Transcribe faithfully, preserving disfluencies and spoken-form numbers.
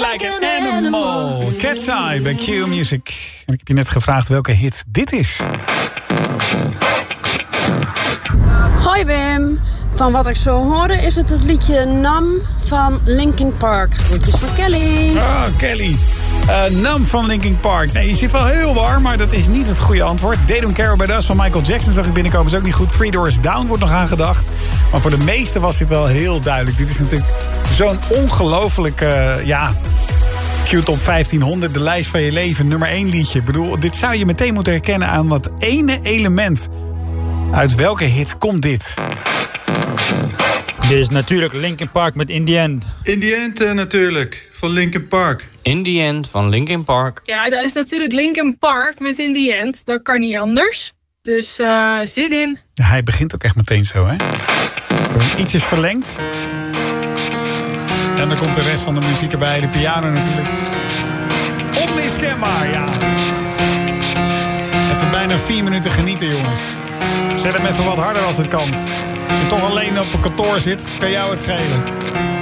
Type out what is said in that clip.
like an animal. Cat's Eye bij Q Music. En ik heb je net gevraagd welke hit dit is. Hoi Wim. Van wat ik zo hoorde is het het liedje Numb van Linkin Park. Groetjes voor Kelly. Oh, Kelly. Uh, Numb van Linkin Park. Nee, je zit wel heel warm, maar dat is niet het goede antwoord. They Don't Care About Us van Michael Jackson zag ik binnenkomen. Is ook niet goed. Three Doors Down wordt nog aangedacht. Maar voor de meesten was dit wel heel duidelijk. Dit is natuurlijk zo'n ongelooflijk... Uh, ja... Q-top vijftienhonderd, de lijst van je leven, nummer één liedje. Ik bedoel, dit zou je meteen moeten herkennen aan dat ene element. Uit welke hit komt dit? Dit is natuurlijk Linkin Park met In The End. In The End uh, natuurlijk, van Linkin Park. In The End van Linkin Park. Ja, dat is natuurlijk Linkin Park met In The End. Dat kan niet anders. Dus uh, zin in. Ja, hij begint ook echt meteen zo, hè? Ietsjes verlengd. En dan komt de rest van de muziek erbij, de piano natuurlijk. Onmiskenbaar, ja. Even bijna vier minuten genieten, jongens. Zet hem even wat harder als het kan. Als je toch alleen op een kantoor zit, kan jou het schelen.